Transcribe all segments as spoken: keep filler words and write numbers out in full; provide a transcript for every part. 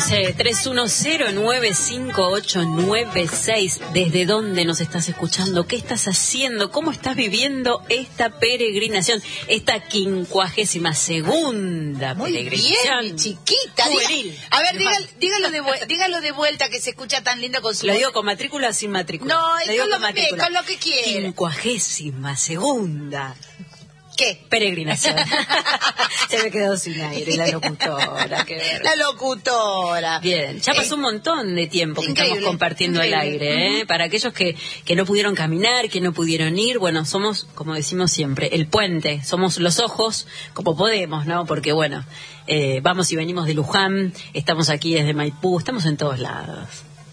once, tres uno cero, nueve cinco ocho nueve seis. ¿Desde dónde nos estás escuchando? ¿Qué estás haciendo? ¿Cómo estás viviendo esta peregrinación? Esta quincuagésima segunda Muy peregrinación. Bien, mi chiquita. Diga, a ver, dígalo, dígalo, de vuelta, dígalo de vuelta, que se escucha tan lindo con su... ¿Lo digo con matrícula o sin matrícula? No, lo digo con, con lo que, con lo que quiera. Quincuagésima segunda. ¿Qué? Peregrinación. Se me quedó sin aire la locutora. Qué la locutora. Bien, ya pasó eh, un montón de tiempo que increíble, estamos compartiendo increíble. el aire. ¿eh? Uh-huh. Para aquellos que, que no pudieron caminar, que no pudieron ir, bueno, somos, como decimos siempre, el puente. Somos los ojos, como podemos, ¿no? Porque, bueno, eh, vamos y venimos de Luján, estamos aquí desde Maipú, estamos en todos lados.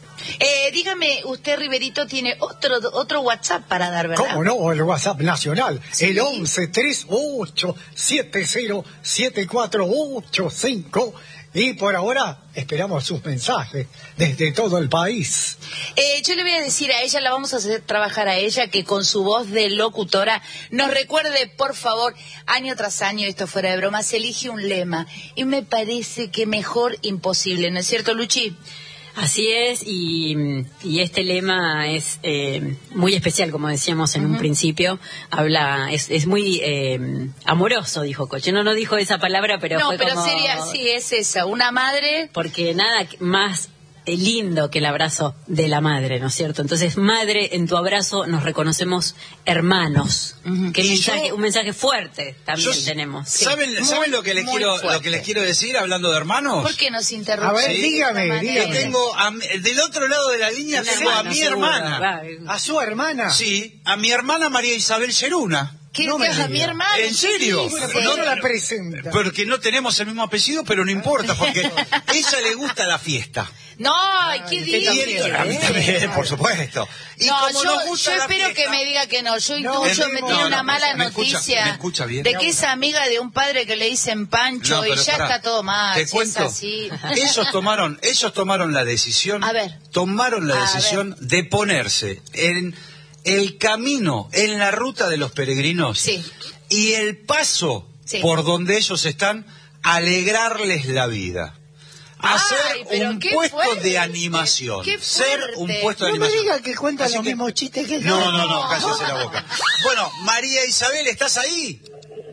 Eh, dígame, usted, Riverito, tiene otro otro WhatsApp para dar, ¿verdad? ¿Cómo no? El WhatsApp nacional. ¿Sí? El once, tres ocho, siete cero, siete cuatro ocho cinco. Y por ahora esperamos sus mensajes desde todo el país. Eh, yo le voy a decir a ella, la vamos a hacer trabajar a ella, que con su voz de locutora nos recuerde, por favor, año tras año, esto fuera de broma, se elige un lema. Y me parece que mejor imposible, ¿no es cierto, Luchi? Así es, y, y este lema es eh, muy especial, como decíamos en uh-huh. un principio. Habla, es, es muy eh, amoroso, dijo Coche. No, no dijo esa palabra, pero no, fue pero como... sería, sí, es esa, una madre... Porque nada más lindo que el abrazo de la madre, ¿no es cierto? Entonces, madre, en tu abrazo nos reconocemos hermanos. Uh-huh. Que mensaje, yo, un mensaje fuerte también yo, tenemos. ¿Saben, sí. ¿saben lo que les quiero lo que les quiero decir hablando de hermanos? ¿Por qué nos interrumpen? A ver, ¿Sí? dígame, dígame. Que tengo a, del otro lado de la línea Una tengo hermana, a mi seguro. hermana. ¿A su hermana? Sí, a mi hermana María Isabel Yeruna. ¿Qué no es a mi hermana? ¿En serio? Sí, bueno, no la presenta. Porque no tenemos el mismo apellido, pero no importa, porque a ella le gusta la fiesta. No, ¿qué dice? A mí también, por supuesto. Y no, como yo, nos gusta yo la espero fiesta, que me diga que no. Yo no, intuyo, no, me no, tiene no, una no, mala me escucha, noticia me escucha bien. de que es amiga de un padre que le dicen Pancho no, y ya pará, está todo mal. Te si cuento, es así. ellos tomaron, ellos tomaron la decisión, A ver. tomaron la A decisión ver. de ponerse en el camino, en la ruta de los peregrinos, Sí. y el paso Sí. por donde ellos están, alegrarles la vida. Hacer Ay, un qué puesto fuerte, de animación. qué Ser fuerte. un puesto de No me animación. diga que cuentan Así los que- mismos chistes que yo. No, no, no, cállese la boca. Bueno, María Isabel, ¿estás ahí?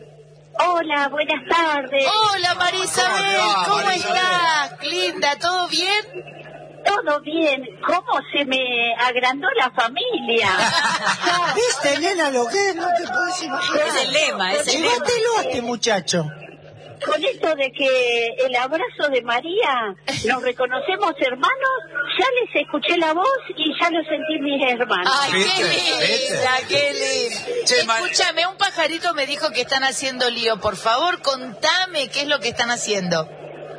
Hola, buenas tardes. Hola, María Isabel, ¿Cómo te va, ¿cómo María Isabel? estás? Linda, ¿todo bien? Todo bien. ¿Cómo se me agrandó la familia? ¿Viste, nena, lo que es? No te puedes imaginar. Es el lema, es el lema. Llévatelo a este muchacho. Con esto de que el abrazo de María, nos reconocemos hermanos, ya les escuché la voz y ya lo sentí mis hermanos. Ay, ¿Viste? qué linda, ¿Viste? qué linda. Che, Ma- Escúchame, un pajarito me dijo que están haciendo lío. Por favor, contame qué es lo que están haciendo.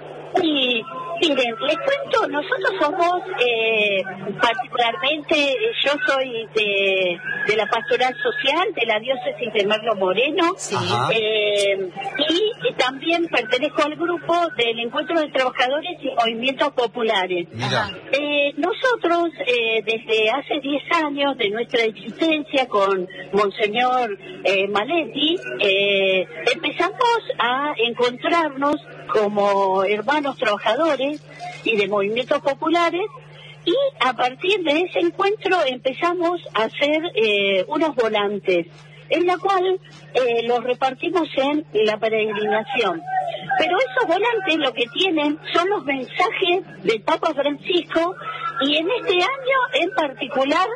Y miren, les cuento, nosotros somos, eh, particularmente, yo soy de, de la pastoral social de la diócesis de Merlo Moreno, Sí. eh, y también pertenezco al grupo del Encuentro de Trabajadores y Movimientos Populares. Mira. Eh, nosotros, eh, desde hace diez años de nuestra existencia con Monseñor eh, Maletti, eh, empezamos a encontrarnos como hermanos trabajadores y de movimientos populares, y a partir de ese encuentro empezamos a hacer eh, unos volantes, en la cual eh, los repartimos en la peregrinación. Pero esos volantes lo que tienen son los mensajes del Papa Francisco, y en este año en particular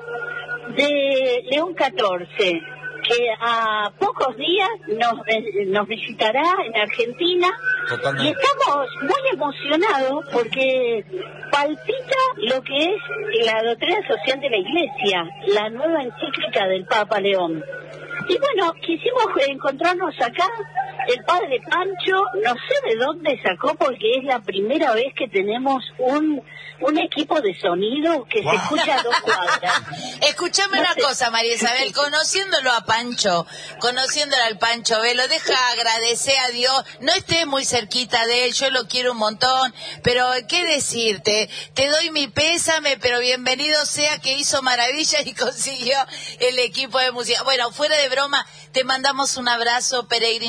de León catorce, que a pocos días nos, eh, nos visitará en Argentina. Totalmente. Y estamos muy emocionados porque palpita lo que es la doctrina social de la Iglesia, la nueva encíclica del Papa León. Y bueno, quisimos encontrarnos acá. El padre Pancho, no sé de dónde sacó, porque es la primera vez que tenemos un un equipo de sonido que Wow. se escucha a dos cuadras. Escúchame No una sé. cosa, María Isabel, conociéndolo a Pancho, conociéndolo al Pancho Velo, deja agradecer a Dios, no estés muy cerquita de él, yo lo quiero un montón, pero qué decirte, te doy mi pésame, pero bienvenido sea que hizo maravillas y consiguió el equipo de música. Bueno, fuera de broma, te mandamos un abrazo, peregrina por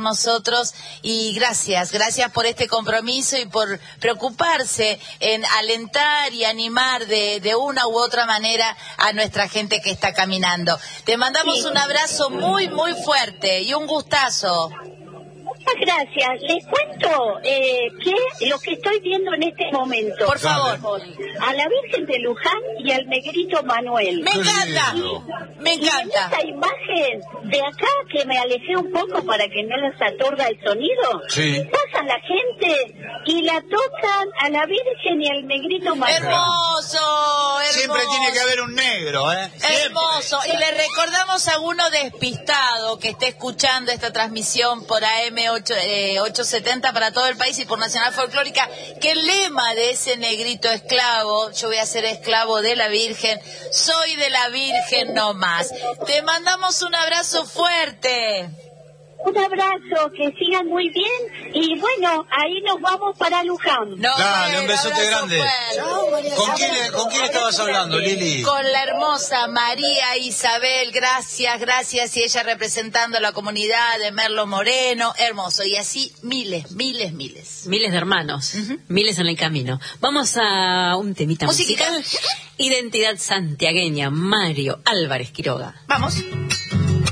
nosotros y gracias, gracias por este compromiso y por preocuparse en alentar y animar de, de una u otra manera a nuestra gente que está caminando. Te mandamos Sí. un abrazo muy, muy fuerte y un gustazo. Muchas gracias. Les cuento eh, que lo que estoy viendo en este momento. Por favor. A la Virgen de Luján y al Negrito Manuel. Me encanta, me Y en encanta. esta imagen de acá, que me alejé un poco para que no les atorda el sonido, Sí. pasa la gente y la tocan a la Virgen y al Negrito Manuel. Hermoso, hermoso. Siempre tiene que haber un negro, ¿eh? Siempre. Hermoso. Y le recordamos a uno despistado que esté escuchando esta transmisión por A M ochocientos setenta para todo el país y por Nacional Folclórica, que el lema de ese negrito esclavo, yo voy a ser esclavo de la Virgen, soy de la Virgen no más. Te mandamos un abrazo fuerte. Un abrazo, que sigan muy bien y bueno, ahí nos vamos para Luján. No, Dale, bueno, un besote abrazo grande. fuerte. ¿Con quién, ¿Con quién estabas hablando, Lili? Con la hermosa María Isabel, gracias, gracias, y ella representando a la comunidad de Merlo Moreno, hermoso, y así miles, miles, miles. Miles de hermanos, Ujú. miles en el camino. Vamos a un temita Musiquita. musical. Identidad santiagueña, Mario Álvarez Quiroga. Vamos.